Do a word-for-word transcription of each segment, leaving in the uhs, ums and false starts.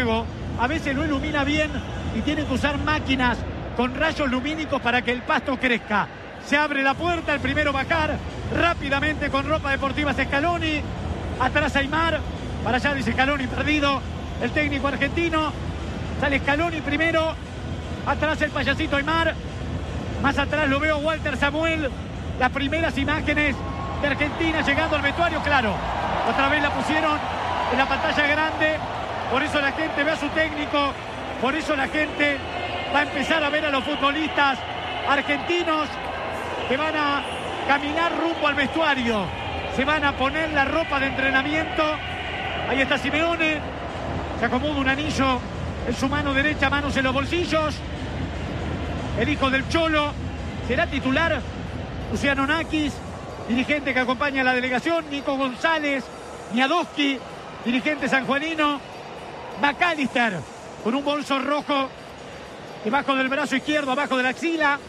juego a veces no ilumina bien y tiene que usar máquinas con rayos lumínicos para que el pasto crezca. Se abre la puerta, el primero Bacar, rápidamente con ropa deportiva Scaloni, atrás Aimar, para allá dice Scaloni perdido, el técnico argentino, sale Scaloni primero, atrás el payasito Aimar, más atrás lo veo Walter Samuel, las primeras imágenes de Argentina llegando al vestuario, claro, otra vez la pusieron en la pantalla grande, por eso la gente ve a su técnico, por eso la gente va a empezar a ver a los futbolistas argentinos que van a caminar rumbo al vestuario, se van a poner la ropa de entrenamiento. Ahí está Simeone, se acomoda un anillo en su mano derecha, manos en los bolsillos. El hijo del Cholo será titular, Luciano Nakis, dirigente que acompaña a la delegación, Nico González, Niadowski, dirigente sanjuanino, McAllister con un bolso rojo debajo del brazo izquierdo, abajo de la axila.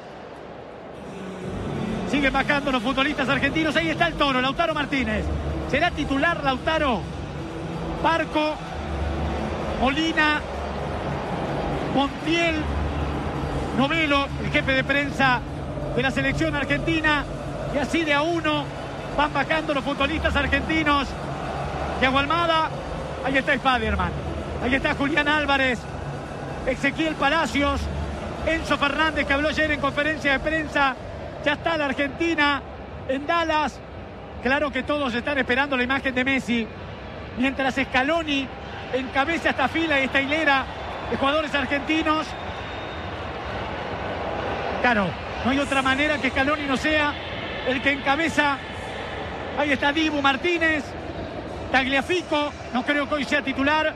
Siguen bajando los futbolistas argentinos. Ahí está el Toro, Lautaro Martínez. ¿Será titular Lautaro? Barco, Molina, Montiel, Novelo, el jefe de prensa de la selección argentina. Y así de a uno van bajando los futbolistas argentinos. Thiago Almada, ahí está Spiderman, ahí está Julián Álvarez, Ezequiel Palacios, Enzo Fernández, que habló ayer en conferencia de prensa. Ya está la Argentina en Dallas. Claro que todos están esperando la imagen de Messi, mientras Scaloni encabeza esta fila y esta hilera de jugadores argentinos. Claro, no hay otra manera que Scaloni no sea el que encabeza. Ahí está Dibu Martínez, Tagliafico, no creo que hoy sea titular,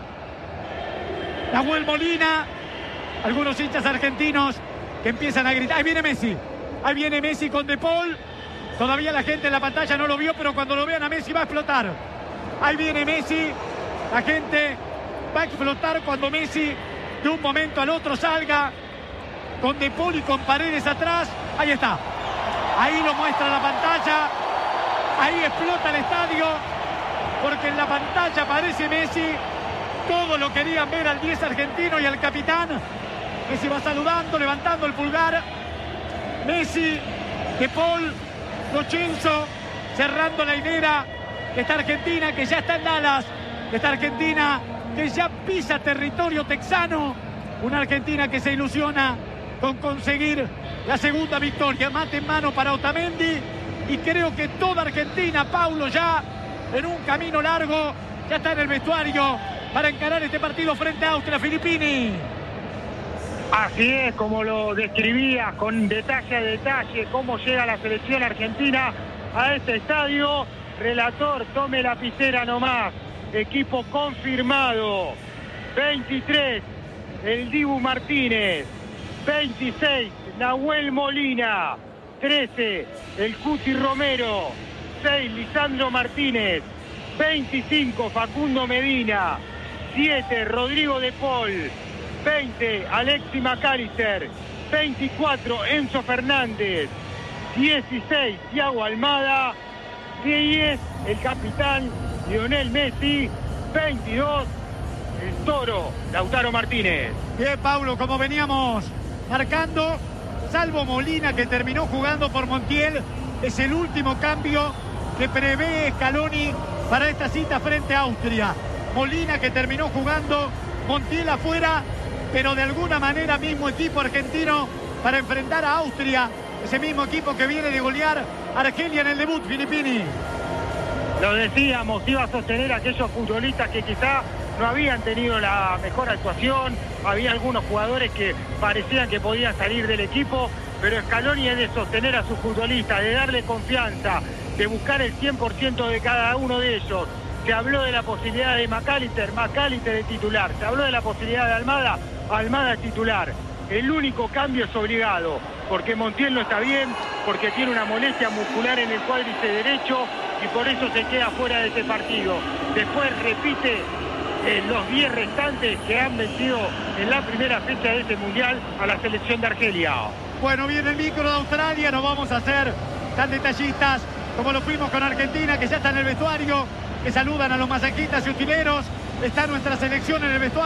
Nahuel Molina, algunos hinchas argentinos que empiezan a gritar. Ahí viene Messi, ahí viene Messi con De Paul. Todavía la gente en la pantalla no lo vio, pero cuando lo vean a Messi va a explotar. Ahí viene Messi, la gente va a explotar cuando Messi de un momento al otro salga con De Paul y con Paredes atrás. Ahí está, ahí lo muestra la pantalla, ahí explota el estadio, porque en la pantalla aparece Messi. Todos lo querían ver al diez argentino y al capitán. Messi va saludando, levantando el pulgar. Messi, De Paul, Lo Celso, cerrando la hilera de esta Argentina que ya está en Dallas, de esta Argentina que ya pisa territorio texano, una Argentina que se ilusiona con conseguir la segunda victoria, mate en mano para Otamendi, y creo que toda Argentina, Paulo, ya en un camino largo, ya está en el vestuario para encarar este partido frente a Austria. Filippini. Así es, como lo describía con detalle a detalle, cómo llega la selección argentina a este estadio. Relator, tome lapicera nomás. Equipo confirmado. veintitrés, el Dibu Martínez. veintiséis, Nahuel Molina. trece, el Cuti Romero. seis, Lisandro Martínez. veinticinco, Facundo Medina. siete, Rodrigo De Paul. veinte, Alexis McAllister. veinticuatro, Enzo Fernández. dieciséis, Thiago Almada. diez, el capitán Lionel Messi. veintidós, el Toro, Lautaro Martínez. Bien, Paulo, como veníamos marcando, salvo Molina, que terminó jugando por Montiel, es el último cambio que prevé Scaloni para esta cita frente a Austria. Molina, que terminó jugando, Montiel afuera, pero de alguna manera mismo equipo argentino para enfrentar a Austria, ese mismo equipo que viene de golear a Argelia en el debut. Filippini. Lo decíamos, iba a sostener a aquellos futbolistas que quizá no habían tenido la mejor actuación, había algunos jugadores que parecían que podían salir del equipo, pero Scaloni es de sostener a sus futbolistas, de darle confianza, de buscar el cien por ciento de cada uno de ellos. Se habló de la posibilidad de McAllister, McAllister de titular. Se habló de la posibilidad de Almada, Almada titular. El único cambio es obligado, porque Montiel no está bien, porque tiene una molestia muscular en el cuádriceps derecho y por eso se queda fuera de este partido. Después repite eh, los diez restantes que han vencido en la primera fecha de este Mundial a la selección de Argelia. Bueno, viene el micro de Australia, no vamos a ser tan detallistas como lo fuimos con Argentina, que ya está en el vestuario, que saludan a los masajistas y utileros. Está nuestra selección en el vestuario.